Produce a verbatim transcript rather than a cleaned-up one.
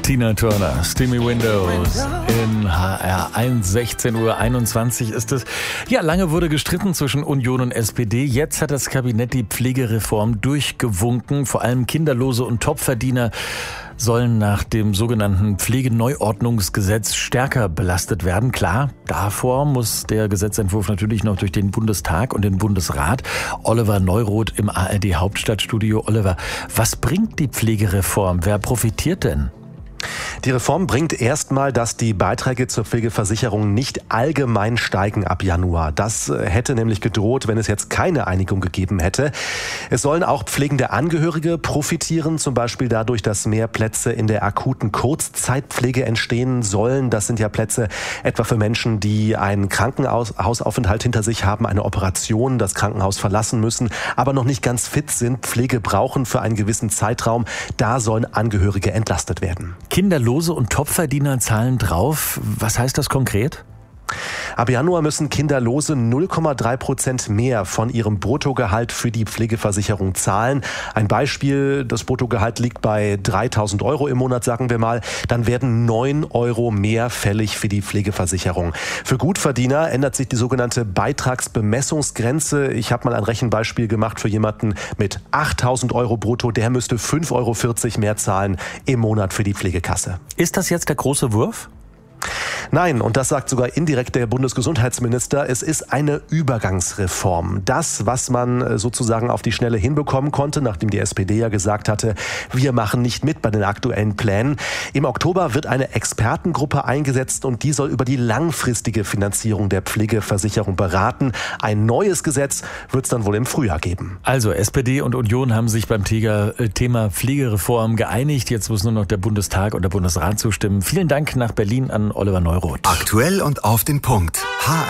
Tina Turner, Steamy Windows in H R eins, sechzehn Uhr einundzwanzig ist es. Ja, lange wurde gestritten zwischen Union und S P D. Jetzt hat das Kabinett die Pflegereform durchgewunken. Vor allem Kinderlose und Topverdiener sollen nach dem sogenannten Pflegeneuordnungsgesetz stärker belastet werden. Klar, davor muss der Gesetzentwurf natürlich noch durch den Bundestag und den Bundesrat. Oliver Neuroth im A R D Hauptstadtstudio. Oliver, was bringt die Pflegereform? Wer profitiert denn? Die Reform bringt erstmal, dass die Beiträge zur Pflegeversicherung nicht allgemein steigen ab Januar. Das hätte nämlich gedroht, wenn es jetzt keine Einigung gegeben hätte. Es sollen auch pflegende Angehörige profitieren, zum Beispiel dadurch, dass mehr Plätze in der akuten Kurzzeitpflege entstehen sollen. Das sind ja Plätze etwa für Menschen, die einen Krankenhausaufenthalt hinter sich haben, eine Operation, das Krankenhaus verlassen müssen, aber noch nicht ganz fit sind, Pflege brauchen für einen gewissen Zeitraum. Da sollen Angehörige entlastet werden. Kinderlose und Topverdiener zahlen drauf. Was heißt das konkret? Ab Januar müssen Kinderlose null Komma drei Prozent mehr von ihrem Bruttogehalt für die Pflegeversicherung zahlen. Ein Beispiel, das Bruttogehalt liegt bei dreitausend Euro im Monat, sagen wir mal. Dann werden neun Euro mehr fällig für die Pflegeversicherung. Für Gutverdiener ändert sich die sogenannte Beitragsbemessungsgrenze. Ich habe mal ein Rechenbeispiel gemacht für jemanden mit achttausend Euro brutto. Der müsste fünf Euro vierzig mehr zahlen im Monat für die Pflegekasse. Ist das jetzt der große Wurf? Nein, und das sagt sogar indirekt der Bundesgesundheitsminister, es ist eine Übergangsreform. Das, was man sozusagen auf die Schnelle hinbekommen konnte, nachdem die S P D ja gesagt hatte, wir machen nicht mit bei den aktuellen Plänen. Im Oktober wird eine Expertengruppe eingesetzt und die soll über die langfristige Finanzierung der Pflegeversicherung beraten. Ein neues Gesetz wird es dann wohl im Frühjahr geben. Also S P D und Union haben sich beim Thema Pflegereform geeinigt. Jetzt muss nur noch der Bundestag und der Bundesrat zustimmen. Vielen Dank nach Berlin an Oliver Neuroth. Aktuell und auf den Punkt. H